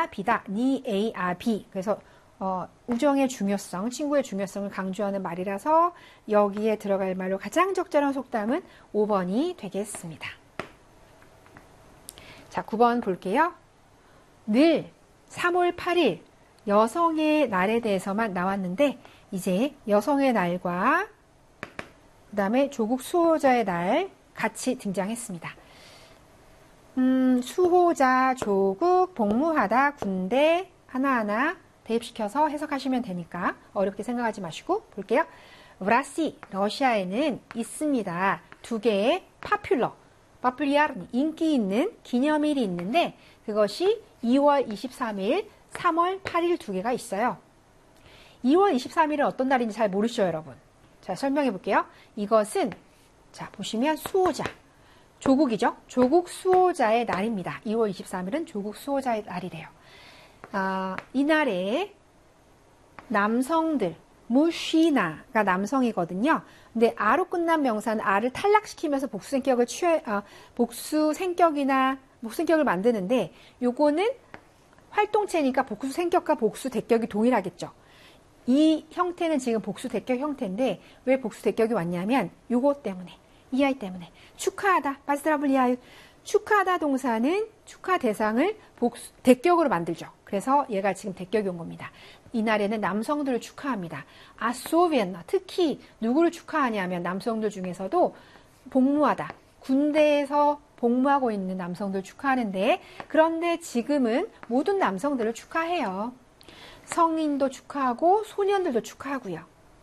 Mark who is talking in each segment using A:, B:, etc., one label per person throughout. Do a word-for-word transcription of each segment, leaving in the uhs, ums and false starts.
A: B다. 니 A, 아, B. 그래서 어, 우정의 중요성, 친구의 중요성을 강조하는 말이라서 여기에 들어갈 말로 가장 적절한 속담은 오 번이 되겠습니다. 자, 구 번 볼게요. 늘 삼월 팔일 여성의 날에 대해서만 나왔는데 이제 여성의 날과 그 다음에 조국 수호자의 날 같이 등장했습니다. 음, 수호자, 조국, 복무하다, 군대 하나하나 대입시켜서 해석하시면 되니까 어렵게 생각하지 마시고 볼게요. 브라시, 러시아에는 있습니다. 두 개의 파퓰러, 파퓰리아, 인기 있는 기념일이 있는데 그것이 이월 이십삼일, 삼월 팔일 두 개가 있어요. 이월 이십삼일은 어떤 날인지 잘 모르시죠, 여러분? 자, 설명해 볼게요. 이것은 자, 보시면 수호자, 조국이죠. 조국 수호자의 날입니다. 이월 이십삼일은 조국 수호자의 날이래요. 아, 이날에 남성들, 무시나가 남성이거든요. 근데 아로 끝난 명사는 아를 탈락시키면서 복수 생격을 취해, 아, 복수 생격이나 복수 생격을 만드는데 요거는 활동체니까 복수 생격과 복수 대격이 동일하겠죠. 이 형태는 지금 복수 대격 형태인데 왜 복수 대격이 왔냐면 요거 때문에, 이 아이 때문에 축하하다, 바스트라블리아유, 축하하다 동사는 축하 대상을 복수, 대격으로 만들죠. 그래서 얘가 지금 대격이 온 겁니다. 이날에는 남성들을 축하합니다. 아소비엔나, 특히 누구를 축하하냐면 남성들 중에서도 복무하다, 군대에서 복무하고 있는 남성들 축하하는데 그런데 지금은 모든 남성들을 축하해요. 성인도 축하하고 소년들도 축하하고요.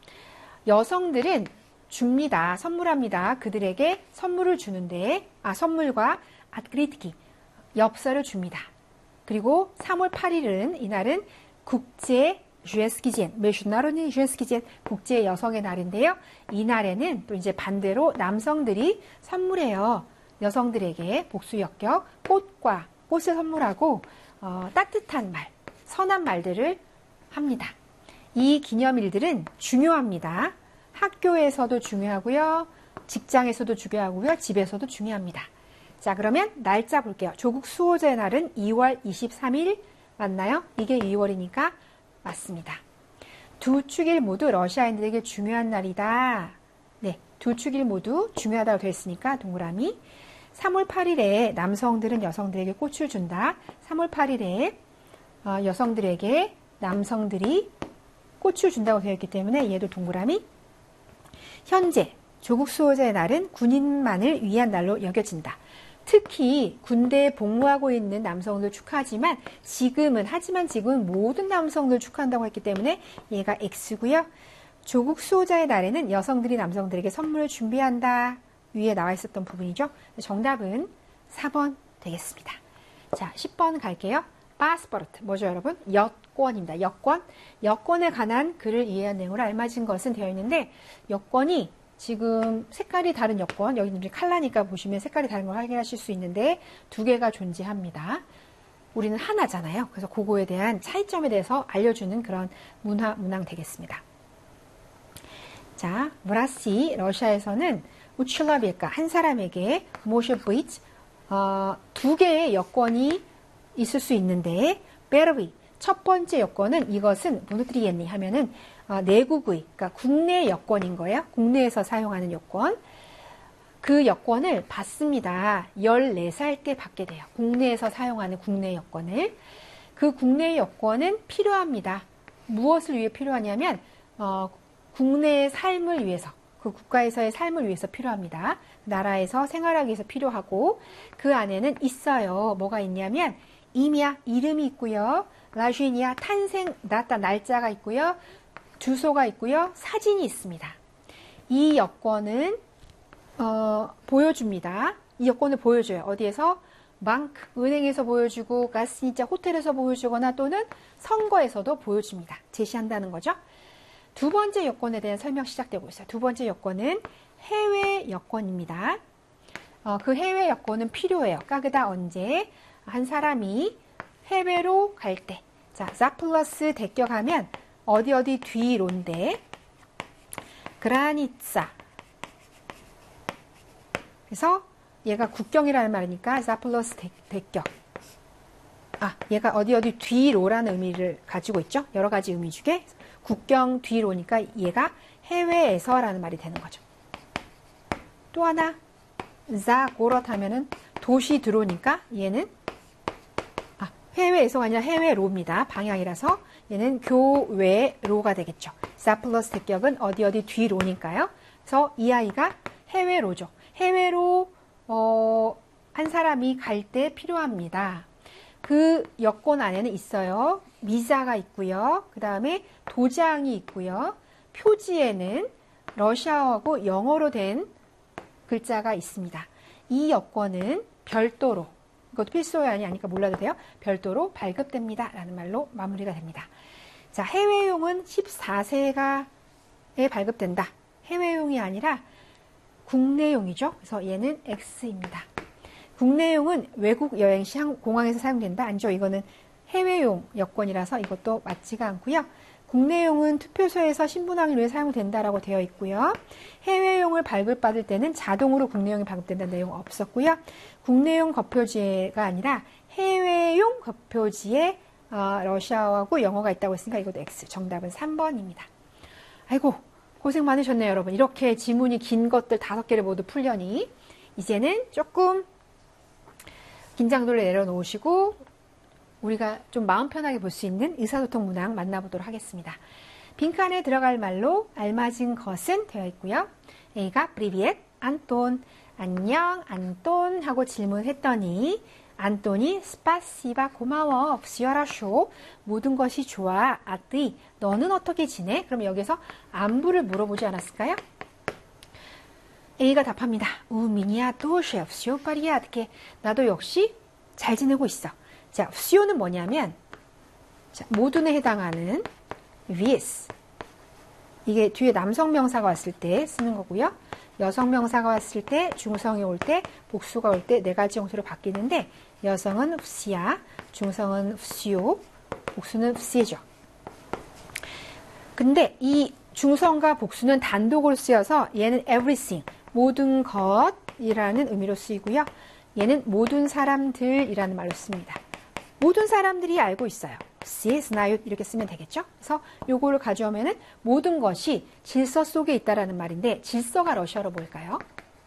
A: 여성들은 줍니다. 선물합니다. 그들에게 선물을 주는데 아 선물과 아트크리트키 엽서를 줍니다. 그리고 삼월 팔일은 이날은 국제 주에스키젠, 메슈나로니 주에스키젠 국제 여성의 날인데요. 이 날에는 또 이제 반대로 남성들이 선물해요. 여성들에게 복수역격 꽃과 꽃을 선물하고 어, 따뜻한 말, 선한 말들을 합니다. 이 기념일들은 중요합니다. 학교에서도 중요하고요. 직장에서도 중요하고요. 집에서도 중요합니다. 자, 그러면 날짜 볼게요. 조국 수호자의 날은 이월 이십삼일 맞나요? 이게 이월이니까 맞습니다. 두 축일 모두 러시아인들에게 중요한 날이다. 네, 두 축일 모두 중요하다고 되어 있으니까 동그라미. 삼월 팔일에 남성들은 여성들에게 꽃을 준다. 삼월 팔일에 어, 여성들에게 남성들이 꽃을 준다고 되어 있기 때문에 얘도 동그라미. 현재 조국 수호자의 날은 군인만을 위한 날로 여겨진다. 특히 군대에 복무하고 있는 남성들 축하하지만 지금은 하지만 지금은 모든 남성들 축하한다고 했기 때문에 얘가 X고요. 조국 수호자의 날에는 여성들이 남성들에게 선물을 준비한다. 위에 나와 있었던 부분이죠. 정답은 사 번 되겠습니다. 자, 십 번 갈게요. 파스포르트 뭐죠, 여러분? 여권입니다. 여권. 여권에 관한 글을 이해한 내용으로 알맞은 것은 되어 있는데 여권이 지금 색깔이 다른 여권, 여기는 이제 칼라니까 보시면 색깔이 다른 걸 확인하실 수 있는데 두 개가 존재합니다. 우리는 하나잖아요. 그래서 그거에 대한 차이점에 대해서 알려주는 그런 문화, 문항 되겠습니다. 자, 브라시, 러시아에서는 우출라비에카, 한 사람에게 모셔브이츠, 어, 두 개의 여권이 있을 수 있는데 베르비, 첫 번째 여권은 이것은 보노트리엔니 하면은 어, 내국의, 그러니까 국내 여권인 거예요. 국내에서 사용하는 여권. 그 여권을 받습니다. 열네 살 때 받게 돼요. 국내에서 사용하는 국내 여권을. 그 국내 여권은 필요합니다. 무엇을 위해 필요하냐면 어, 국내의 삶을 위해서, 그 국가에서의 삶을 위해서 필요합니다. 나라에서 생활하기 위해서 필요하고 그 안에는 있어요. 뭐가 있냐면 이미야, 이름이 있고요. 라쥐니아, 탄생, 났다, 날짜가 있고요. 주소가 있고요. 사진이 있습니다. 이 여권은 어, 보여줍니다. 이 여권을 보여줘요. 어디에서? 방크, 은행에서 보여주고 가스니짜 호텔에서 보여주거나 또는 선거에서도 보여줍니다. 제시한다는 거죠. 두 번째 여권에 대한 설명 시작되고 있어요. 두 번째 여권은 해외 여권입니다. 어, 그 해외 여권은 필요해요. 까그다 언제 한 사람이 해외로 갈 때. 자, 자플러스 대격하면 어디 어디 뒤로인데 그라니ца. 그래서 얘가 국경이라는 말이니까 자플러스 대격. 아, 얘가 어디 어디 뒤로라는 의미를 가지고 있죠. 여러 가지 의미 중에 국경 뒤로니까 얘가 해외에서라는 말이 되는 거죠. 또 하나, 자 고럿 하면은 도시 들어오니까 얘는 아, 해외에서가 아니라 해외로입니다. 방향이라서 얘는 교외로가 되겠죠. 자 플러스 대격은 어디 어디 뒤로니까요. 그래서 이 아이가 해외로죠. 해외로 어, 한 사람이 갈 때 필요합니다. 그 여권 안에는 있어요. 비자가 있고요. 그 다음에 도장이 있고요. 표지에는 러시아어하고 영어로 된 글자가 있습니다. 이 여권은 별도로, 이것도 필수요안이 아니니까 몰라도 돼요. 별도로 발급됩니다. 라는 말로 마무리가 됩니다. 자, 해외용은 십사 세가 에 발급된다. 해외용이 아니라 국내용이죠. 그래서 얘는 X입니다. 국내용은 외국 여행 시 공항에서 사용된다. 아니죠. 이거는 해외용 여권이라서 이것도 맞지가 않고요. 국내용은 투표소에서 신분 확인을 위해 사용된다라고 되어 있고요. 해외용을 발급받을 때는 자동으로 국내용이 발급된다는 내용 없었고요. 국내용 거표지가 아니라 해외용 거표지에 어, 러시아어하고 영어가 있다고 했으니까 이것도 X. 정답은 삼 번입니다. 아이고 고생 많으셨네요, 여러분. 이렇게 지문이 긴 것들 다섯 개를 모두 풀려니 이제는 조금 긴장도를 내려놓으시고 우리가 좀 마음 편하게 볼 수 있는 의사소통 문항 만나보도록 하겠습니다. 빈칸에 들어갈 말로 알맞은 것은 되어 있고요. A가 프리비엣, 안톤, 안녕, 안톤 하고 질문했더니 안톤이 스파시바 고마워, 시어라쇼 모든 것이 좋아, 아뜨이 너는 어떻게 지내? 그럼 여기서 안부를 물어보지 않았을까요? A가 답합니다. 우미니아 도시 없시오 파리야 어떻게 나도 역시 잘 지내고 있어. 자, 수요는 뭐냐면 자, 모든에 해당하는 with 이게 뒤에 남성 명사가 왔을 때 쓰는 거고요. 여성 명사가 왔을 때, 중성이 올 때, 복수가 올 때 네 가지 형태로 바뀌는데 여성은 f씨야, 중성은 f씨요, 복수는 f씨죠. 근데 이 중성과 복수는 단독으로 쓰여서 얘는 everything, 모든 것이라는 의미로 쓰이고요. 얘는 모든 사람들이라는 말로 씁니다. 모든 사람들이 알고 있어요. 시, 스나윳 이렇게 쓰면 되겠죠? 그래서 요거를 가져오면은 모든 것이 질서 속에 있다라는 말인데 질서가 러시아로 뭘까요?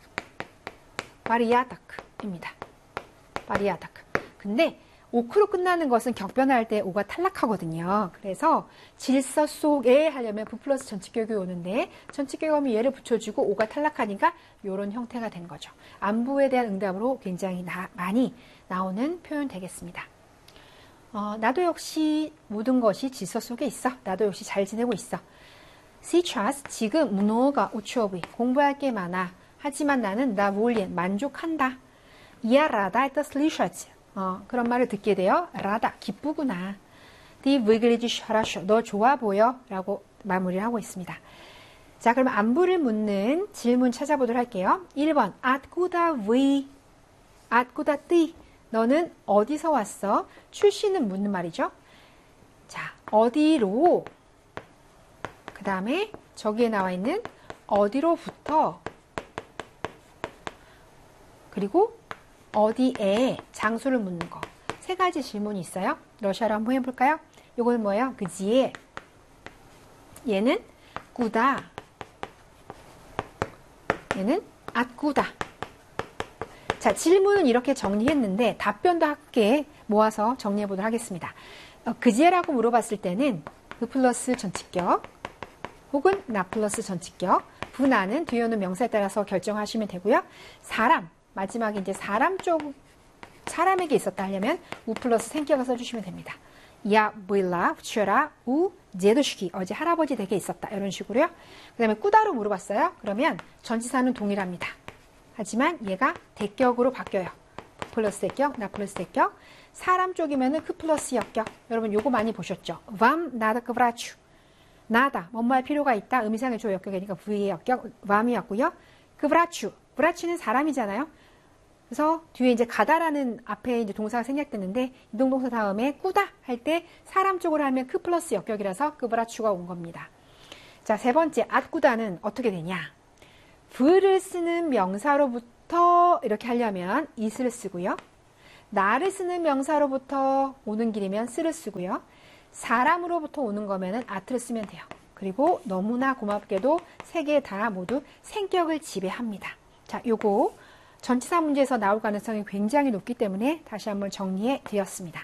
A: 바리아다크입니다. 바리아다크. 근데 오크로 끝나는 것은 격변할 때 오가 탈락하거든요. 그래서 질서 속에 하려면 부 플러스 전치격이 오는데 전치격하면 얘를 붙여주고 오가 탈락하니까 이런 형태가 된 거죠. 안부에 대한 응답으로 굉장히 나, 많이 나오는 표현 되겠습니다. 어, 나도 역시 모든 것이 질서 속에 있어. 나도 역시 잘 지내고 있어. Сейчас 지금 mnogo учебы 공부할 게 많아. 하지만 나는 доволен 만족한다. Я рада это слышать. 어, 그런 말을 듣게 돼요. 라다 기쁘구나. Ты выглядишь хорошо. 너 좋아 보여. 라고 마무리를 하고 있습니다. 자, 그럼 안부를 묻는 질문 찾아보도록 할게요. 일 번 откуда вы? откуда ты? 너는 어디서 왔어? 출신은 묻는 말이죠. 자, 어디로? 그 다음에 저기에 나와 있는 어디로부터? 그리고 어디에? 장소를 묻는 거. 세 가지 질문이 있어요. 러시아로 한번 해볼까요? 이거는 뭐예요? 그지에. 얘는 꾸다. 얘는 앗꾸다. 자, 질문은 이렇게 정리했는데 답변도 함께 모아서 정리해 보도록 하겠습니다. 어, 그지라고 물어봤을 때는 그 플러스 전치격 혹은 나 플러스 전치격, 분하는 뒤에 오는 명사에 따라서 결정하시면 되고요. 사람, 마지막에 이제 사람 쪽, 사람에게 있었다 하려면 우 플러스 생격을 써주시면 됩니다. 야, была вчера у дедушки. 어제 할아버지 댁에 있었다. 이런 식으로요. 그 다음에 꾸다로 물어봤어요. 그러면 전치사는 동일합니다. 하지만 얘가 대격으로 바뀌어요. 플러스 대격, 나 플러스 대격. 사람 쪽이면은 그 플러스 역격. 여러분 요거 많이 보셨죠? Вам надо к врачу. 나다, 뭐뭐 할 필요가 있다. 의미상의 조 역격이니까 V의 역격, Vam이었고요. 그 врачу. врач는 사람이잖아요. 그래서 뒤에 이제 가다라는 앞에 이제 동사가 생략됐는데 이동동사 다음에 꾸다 할 때 사람 쪽으로 하면 그 플러스 역격이라서 그 врачу가 온 겁니다. 자, 세 번째 앗꾸다는 어떻게 되냐? v를 쓰는 명사로부터 이렇게 하려면 is를 쓰고요. 나를 쓰는 명사로부터 오는 길이면 쓰를 쓰고요. 사람으로부터 오는 거면은 at를 쓰면 돼요. 그리고 너무나 고맙게도 세 개 다 모두 생격을 지배합니다. 자, 요거 전치사 문제에서 나올 가능성이 굉장히 높기 때문에 다시 한번 정리해 드렸습니다.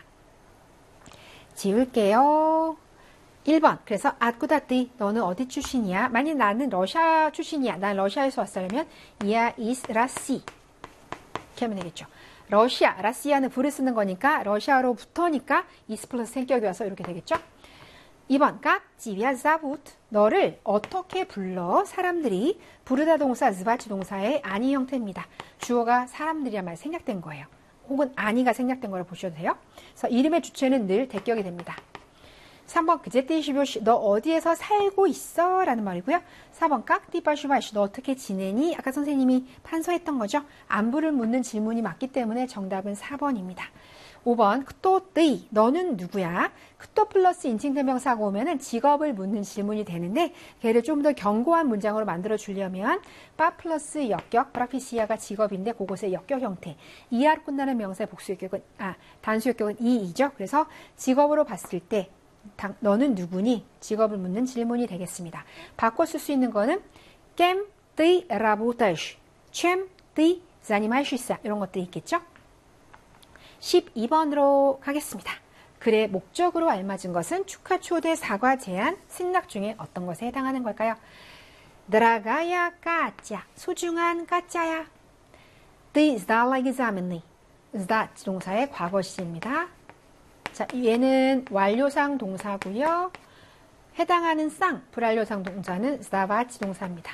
A: 지울게요. 일 번. 그래서 아쿠다띠 너는 어디 출신이야? 만약 나는 러시아 출신이야. 난 러시아에서 왔으면 이야 is 라시 이렇게 하면 되겠죠. 러시아, 라시아는 불을 쓰는 거니까 러시아로부터니까 is 플러스 생격이 와서 이렇게 되겠죠. 이 번. 깍지비야 자부트 너를 어떻게 불러? 사람들이 부르다 동사 즈바치 동사의 아니 형태입니다. 주어가 사람들이란 말이 생략된 거예요. 혹은 아니가 생략된 거를 보셔도 돼요. 그래서 이름의 주체는 늘 대격이 됩니다. 삼 번 그제띠시묘시 너 어디에서 살고 있어? 라는 말이고요. 사 번 깍띠바슈바시 너 어떻게 지내니? 아까 선생님이 판서했던 거죠. 안부를 묻는 질문이 맞기 때문에 정답은 사 번입니다. 오 번 크토띠 너는 누구야? 크토 플러스 인칭대명사가 오면은 직업을 묻는 질문이 되는데 걔를 좀 더 견고한 문장으로 만들어 주려면 빠 플러스 역격 브라피시아가 직업인데 그곳의 역격 형태 이하로 끝나는 명사의 복수 역격은 아 단수 역격은 이이죠. 그래서 직업으로 봤을 때 너는 누구니? 직업을 묻는 질문이 되겠습니다. 바꿔 쓸 수 있는 거는 kem ty работаешь, чем ты занимаешься 이런 것들이 있겠죠. 십이 번으로 가겠습니다. 글의 목적으로 알맞은 것은 축하, 초대, 사과, 제안, 승낙 중에 어떤 것에 해당하는 걸까요? Дорогая Катя, 소중한 까짜야. Ты сдала экзамены. сдать 동사의 과거 시입니다. 자, 얘는 완료상 동사고요. 해당하는 쌍, 불완료상 동사는 сдавать 동사입니다.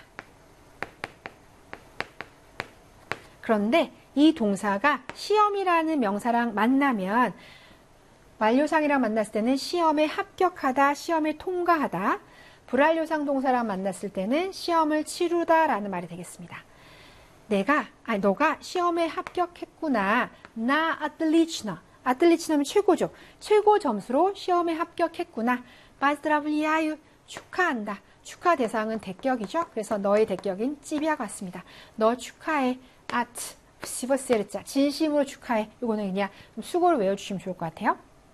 A: 그런데 이 동사가 시험이라는 명사랑 만나면 완료상이랑 만났을 때는 시험에 합격하다, 시험을 통과하다. 불완료상 동사랑 만났을 때는 시험을 치르다라는 말이 되겠습니다. 내가, 아니 너가 시험에 합격했구나. 나 아틀리치나. 아틀리치나면 최고죠. 최고 점수로 시험에 합격했구나. 바스드라블리아유 축하한다. 축하 대상은 대격이죠. 그래서 너의 대격인 찌비와 같습니다. 너 축하해. 아트 시버세르자 진심으로 축하해. 이거는 그냥 수고를 외워주시면 좋을 것 같아요.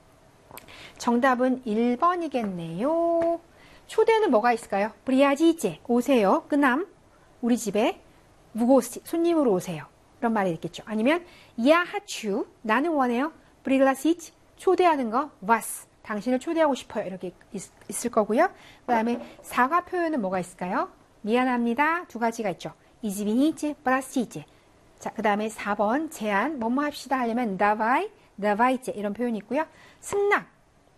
A: 정답은 일 번이겠네요. 초대는 뭐가 있을까요? 브리아지제 오세요. 끄남 우리 집에 무고시 손님으로 오세요. 이런 말이 있겠죠. 아니면 야하추 나는 원해요. 브리글라시치 초대하는 거 와스 당신을 초대하고 싶어요. 이렇게 있, 있을 거고요. 그 다음에 사과 표현은 뭐가 있을까요? 미안합니다. 두 가지가 있죠. 이즈비니치 브라시치 자, 그 다음에 사 번 제안 뭐뭐 합시다 하려면 다바이 다바이제 이런 표현이 있고요. 승낙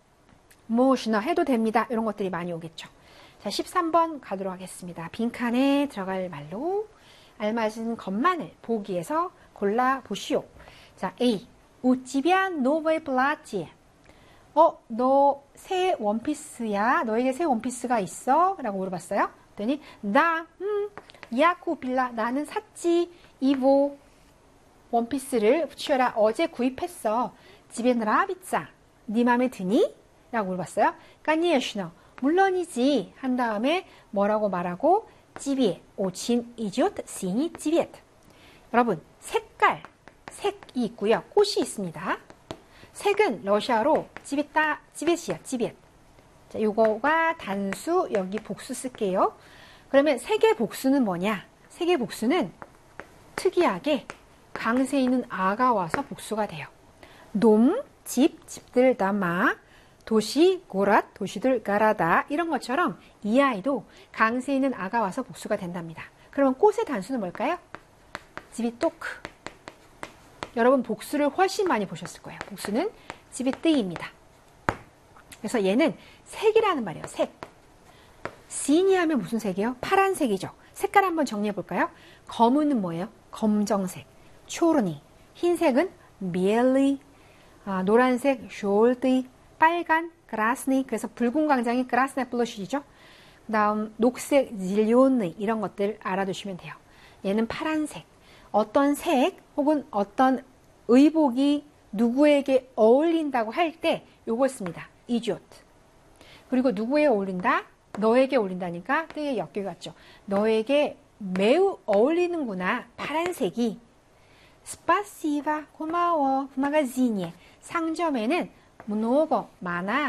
A: 무엇이나 해도 됩니다. 이런 것들이 많이 오겠죠. 자, 십삼 번 가도록 하겠습니다. 빈칸에 들어갈 말로 알맞은 것만을 보기에서 골라보시오. 자, A. 우찌비아 노베 플라티에 어, 너 새 원피스야? 너에게 새 원피스가 있어? 라고 물어봤어요. 그랬더니 나, 음, 야쿠빌라 나는 샀지. 이보 원피스를 붙여라. 어제 구입했어. 집에 너라비짜 네 맘에 드니? 라고 물어봤어요. 까니에시너 물론이지 한 다음에 뭐라고 말하고 집에 오친 이지오트 시니 집에트 여러분 색깔 색이 있고요. 꽃이 있습니다. 색은 러시아로 집에따 집에시야 집에 자, 요거가 단수 여기 복수 쓸게요. 그러면 색의 복수는 뭐냐? 색의 복수는 특이하게 강세 있는 아가 와서 복수가 돼요. 놈, 집, 집들 담아 도시, 고랏, 도시들 가라다 이런 것처럼 이 아이도 강세 있는 아가 와서 복수가 된답니다. 그러면 꽃의 단수는 뭘까요? 집이 또크 여러분 복수를 훨씬 많이 보셨을 거예요. 복수는 집이 뜨입니다. 그래서 얘는 색이라는 말이에요. 색. 시니 하면 무슨 색이에요? 파란색이죠. 색깔 한번 정리해 볼까요? 검은은 뭐예요? 검정색. 초르니. 흰색은 비엘리. 아, 노란색 숄드. 빨간 그라스니. 그래서 붉은 광장이 그라스나 플러시죠. 그 다음 녹색 질리오니 이런 것들 알아두시면 돼요. 얘는 파란색. 어떤 색 혹은 어떤 의복이 누구에게 어울린다고 할 때 요걸 씁니다. 이지오트. 그리고 누구에 어울린다? 너에게 어울린다니까 뜨의 역격이 같죠. 너에게 매우 어울리는구나. 파란색이 spasiba 고마워. в магазине 상점에는 много 많아.